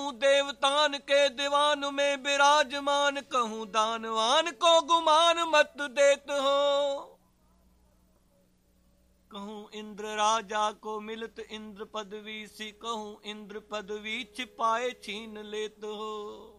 कहूँ देवतान के दीवान में विराजमान, कहूँ दानवान को गुमान मत देत हो। कहूँ इंद्र राजा को मिलत इंद्र पदवी सी, कहूँ इंद्र पदवी छिपाए छीन लेत हो।